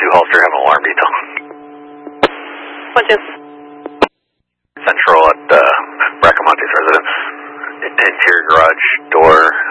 Holster, have an alarm detail. 1-2. Central at Bracamonte's residence. Interior garage door